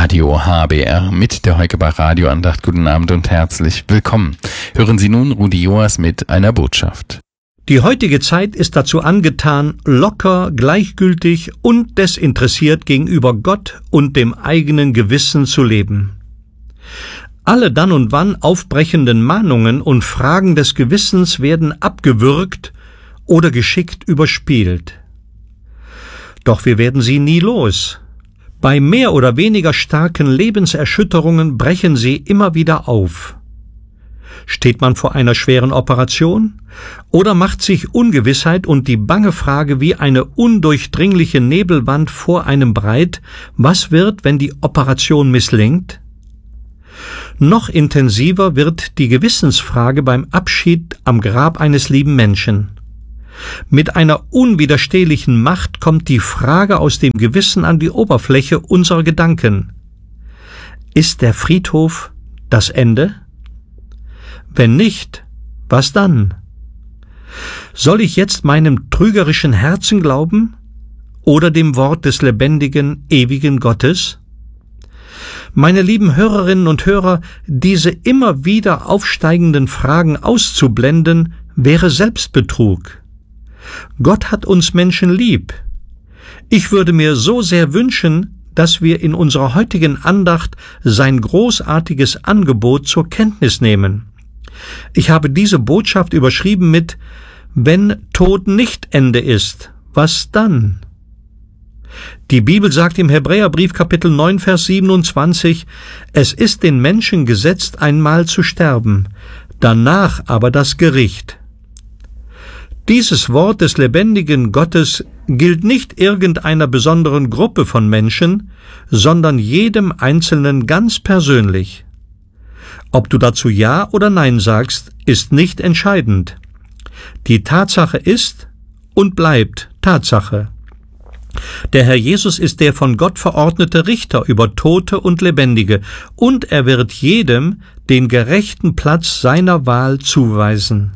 Radio HBR mit der Heukebach Radioandacht. Guten Abend und herzlich willkommen. Hören Sie nun Rudi Joas mit einer Botschaft. Die heutige Zeit ist dazu angetan, locker, gleichgültig und desinteressiert gegenüber Gott und dem eigenen Gewissen zu leben. Alle dann und wann aufbrechenden Mahnungen und Fragen des Gewissens werden abgewürgt oder geschickt überspielt. Doch wir werden sie nie los. Bei mehr oder weniger starken Lebenserschütterungen brechen sie immer wieder auf. Steht man vor einer schweren Operation? Oder macht sich Ungewissheit und die bange Frage wie eine undurchdringliche Nebelwand vor einem breit, was wird, wenn die Operation misslingt? Noch intensiver wird die Gewissensfrage beim Abschied am Grab eines lieben Menschen. Mit einer unwiderstehlichen Macht kommt die Frage aus dem Gewissen an die Oberfläche unserer Gedanken. Ist der Friedhof das Ende? Wenn nicht, was dann? Soll ich jetzt meinem trügerischen Herzen glauben oder dem Wort des lebendigen, ewigen Gottes? Meine lieben Hörerinnen und Hörer, diese immer wieder aufsteigenden Fragen auszublenden, wäre Selbstbetrug. Gott hat uns Menschen lieb. Ich würde mir so sehr wünschen, dass wir in unserer heutigen Andacht sein großartiges Angebot zur Kenntnis nehmen. Ich habe diese Botschaft überschrieben mit »Wenn Tod nicht Ende ist, was dann?« Die Bibel sagt im Hebräerbrief Kapitel 9, Vers 27, es ist den Menschen gesetzt, einmal zu sterben, danach aber das Gericht. Dieses Wort des lebendigen Gottes gilt nicht irgendeiner besonderen Gruppe von Menschen, sondern jedem Einzelnen ganz persönlich. Ob du dazu Ja oder Nein sagst, ist nicht entscheidend. Die Tatsache ist und bleibt Tatsache. Der Herr Jesus ist der von Gott verordnete Richter über Tote und Lebendige, und er wird jedem den gerechten Platz seiner Wahl zuweisen.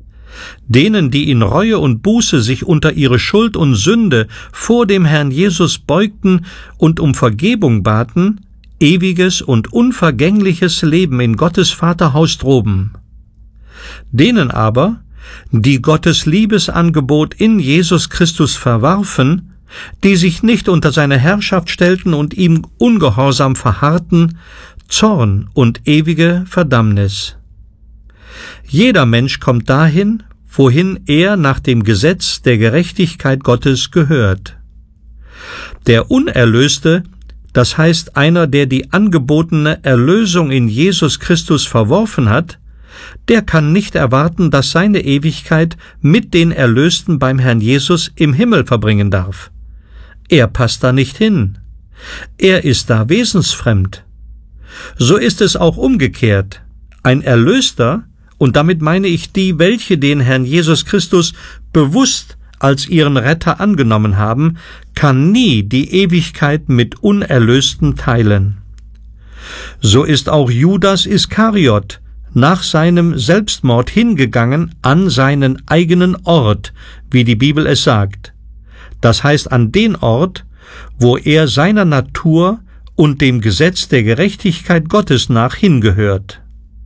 Denen, die in Reue und Buße sich unter ihre Schuld und Sünde vor dem Herrn Jesus beugten und um Vergebung baten, ewiges und unvergängliches Leben in Gottes Vaterhaus droben. Denen aber, die Gottes Liebesangebot in Jesus Christus verwarfen, die sich nicht unter seine Herrschaft stellten und ihm ungehorsam verharrten, Zorn und ewige Verdammnis. Jeder Mensch kommt dahin, wohin er nach dem Gesetz der Gerechtigkeit Gottes gehört. Der Unerlöste, das heißt einer, der die angebotene Erlösung in Jesus Christus verworfen hat, der kann nicht erwarten, dass seine Ewigkeit mit den Erlösten beim Herrn Jesus im Himmel verbringen darf. Er passt da nicht hin. Er ist da wesensfremd. So ist es auch umgekehrt. Ein Erlöster, und damit meine ich die, welche den Herrn Jesus Christus bewusst als ihren Retter angenommen haben, kann nie die Ewigkeit mit Unerlösten teilen. So ist auch Judas Iskariot nach seinem Selbstmord hingegangen an seinen eigenen Ort, wie die Bibel es sagt. Das heißt an den Ort, wo er seiner Natur und dem Gesetz der Gerechtigkeit Gottes nach hingehört.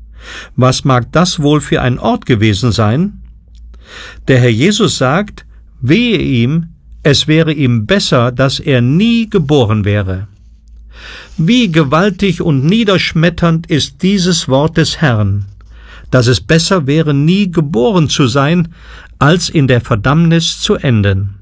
Was mag das wohl für ein Ort gewesen sein? Der Herr Jesus sagt, wehe ihm, es wäre ihm besser, dass er nie geboren wäre. Wie gewaltig und niederschmetternd ist dieses Wort des Herrn, dass es besser wäre, nie geboren zu sein, als in der Verdammnis zu enden.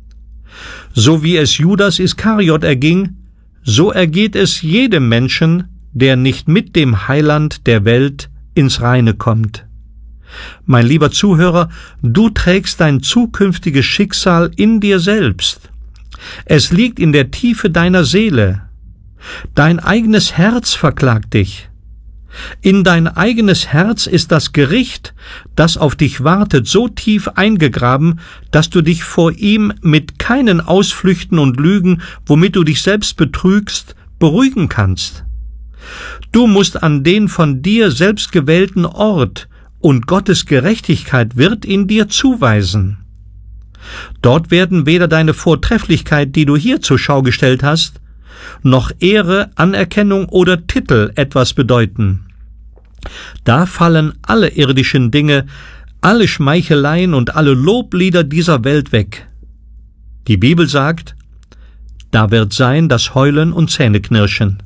So wie es Judas Iskariot erging, so ergeht es jedem Menschen, der nicht mit dem Heiland der Welt ins Reine kommt. Mein lieber Zuhörer, du trägst dein zukünftiges Schicksal in dir selbst. Es liegt in der Tiefe deiner Seele. Dein eigenes Herz verklagt dich. In dein eigenes Herz ist das Gericht, das auf dich wartet, so tief eingegraben, dass du dich vor ihm mit keinen Ausflüchten und Lügen, womit du dich selbst betrügst, beruhigen kannst. Du musst an den von dir selbst gewählten Ort, und Gottes Gerechtigkeit wird ihn dir zuweisen. Dort werden weder deine Vortrefflichkeit, die du hier zur Schau gestellt hast, noch Ehre, Anerkennung oder Titel etwas bedeuten. Da fallen alle irdischen Dinge, alle Schmeicheleien und alle Loblieder dieser Welt weg. Die Bibel sagt, da wird sein das Heulen und Zähneknirschen.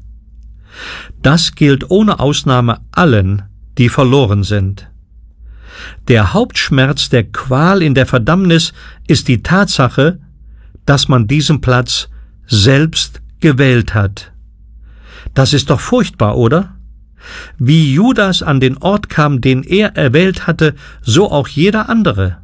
Das gilt ohne Ausnahme allen, die verloren sind. Der Hauptschmerz der Qual in der Verdammnis ist die Tatsache, dass man diesen Platz selbst gewählt hat. Das ist doch furchtbar, oder? Wie Judas an den Ort kam, den er erwählt hatte, so auch jeder andere.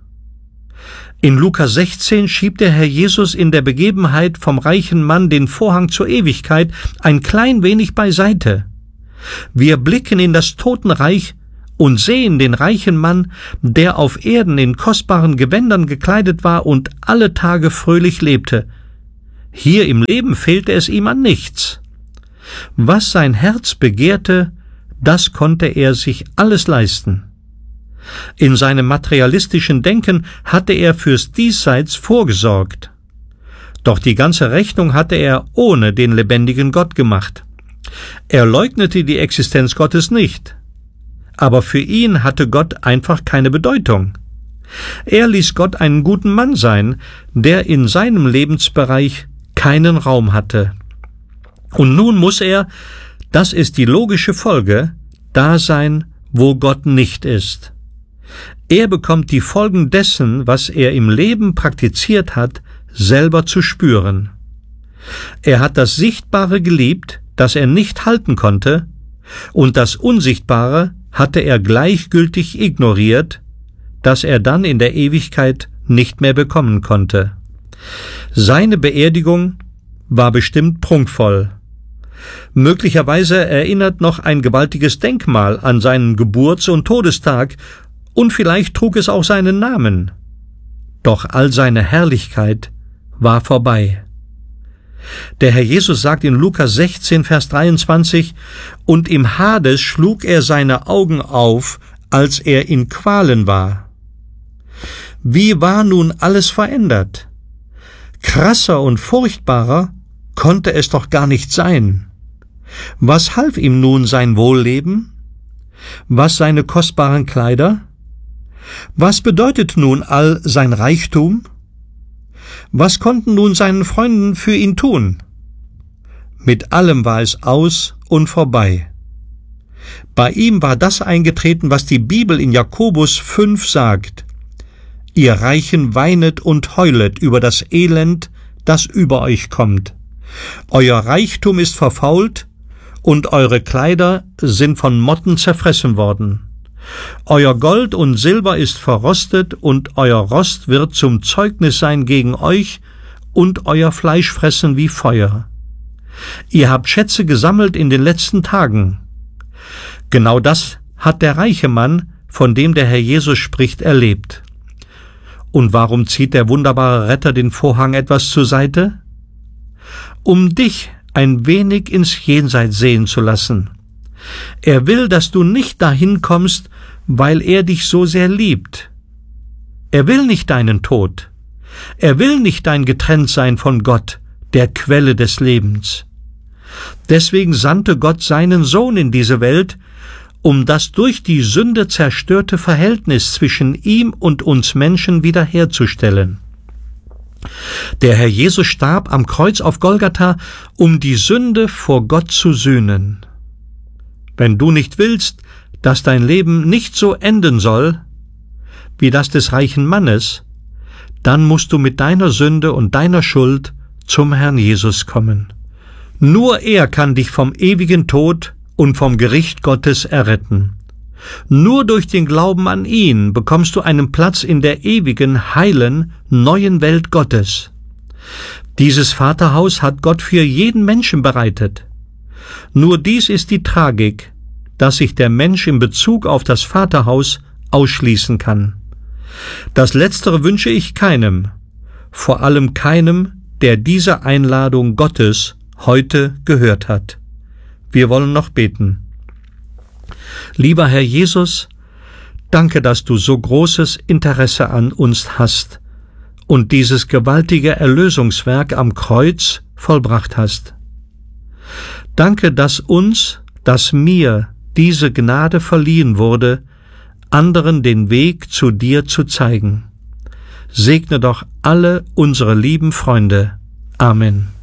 In Lukas 16 schiebt der Herr Jesus in der Begebenheit vom reichen Mann den Vorhang zur Ewigkeit ein klein wenig beiseite. Wir blicken in das Totenreich und sehen den reichen Mann, der auf Erden in kostbaren Gewändern gekleidet war und alle Tage fröhlich lebte. Hier im Leben fehlte es ihm an nichts. Was sein Herz begehrte, das konnte er sich alles leisten. In seinem materialistischen Denken hatte er fürs Diesseits vorgesorgt. Doch die ganze Rechnung hatte er ohne den lebendigen Gott gemacht. Er leugnete die Existenz Gottes nicht. Aber für ihn hatte Gott einfach keine Bedeutung. Er ließ Gott einen guten Mann sein, der in seinem Lebensbereich keinen Raum hatte. Und nun muss er, das ist die logische Folge, da sein, wo Gott nicht ist. Er bekommt die Folgen dessen, was er im Leben praktiziert hat, selber zu spüren. Er hat das Sichtbare geliebt, das er nicht halten konnte, und das Unsichtbare hatte er gleichgültig ignoriert, das er dann in der Ewigkeit nicht mehr bekommen konnte. Seine Beerdigung war bestimmt prunkvoll. Möglicherweise erinnert noch ein gewaltiges Denkmal an seinen Geburts- und Todestag, und vielleicht trug es auch seinen Namen. Doch all seine Herrlichkeit war vorbei. Der Herr Jesus sagt in Lukas 16, Vers 23, und im Hades schlug er seine Augen auf, als er in Qualen war. Wie war nun alles verändert? Krasser und furchtbarer konnte es doch gar nicht sein. Was half ihm nun sein Wohlleben? Was seine kostbaren Kleider? Was bedeutet nun all sein Reichtum? Was konnten nun seinen Freunden für ihn tun? Mit allem war es aus und vorbei. Bei ihm war das eingetreten, was die Bibel in Jakobus 5 sagt. Ihr Reichen weinet und heulet über das Elend, das über euch kommt. Euer Reichtum ist verfault, und eure Kleider sind von Motten zerfressen worden. Euer Gold und Silber ist verrostet, und euer Rost wird zum Zeugnis sein gegen euch, und euer Fleisch fressen wie Feuer. Ihr habt Schätze gesammelt in den letzten Tagen. Genau das hat der reiche Mann, von dem der Herr Jesus spricht, erlebt. Und warum zieht der wunderbare Retter den Vorhang etwas zur Seite? Um dich ein wenig ins Jenseits sehen zu lassen. Er will, dass du nicht dahin kommst, weil er dich so sehr liebt. Er will nicht deinen Tod. Er will nicht dein Getrenntsein von Gott, der Quelle des Lebens. Deswegen sandte Gott seinen Sohn in diese Welt, um das durch die Sünde zerstörte Verhältnis zwischen ihm und uns Menschen wiederherzustellen. Der Herr Jesus starb am Kreuz auf Golgatha, um die Sünde vor Gott zu sühnen. Wenn du nicht willst, dass dein Leben nicht so enden soll, wie das des reichen Mannes, dann musst du mit deiner Sünde und deiner Schuld zum Herrn Jesus kommen. Nur er kann dich vom ewigen Tod und vom Gericht Gottes erretten. Nur durch den Glauben an ihn bekommst du einen Platz in der ewigen, heilen, neuen Welt Gottes. Dieses Vaterhaus hat Gott für jeden Menschen bereitet. Nur dies ist die Tragik, dass sich der Mensch in Bezug auf das Vaterhaus ausschließen kann. Das Letztere wünsche ich keinem, vor allem keinem, der diese Einladung Gottes heute gehört hat. Wir wollen noch beten. Lieber Herr Jesus, danke, dass du so großes Interesse an uns hast und dieses gewaltige Erlösungswerk am Kreuz vollbracht hast. Danke, dass mir diese Gnade verliehen wurde, anderen den Weg zu dir zu zeigen. Segne doch alle unsere lieben Freunde. Amen.